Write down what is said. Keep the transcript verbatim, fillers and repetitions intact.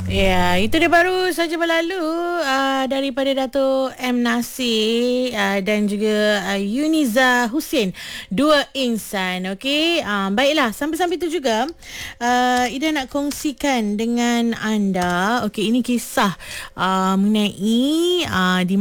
Ya, itu dia baru saja berlalu uh, daripada Dato' M. Nasir uh, dan juga uh, Yuniza Hussein, dua insan. Okey, uh, baiklah, sampai-sampai itu juga uh, Ida nak kongsikan dengan anda. Okey, ini kisah uh, mengenai uh, di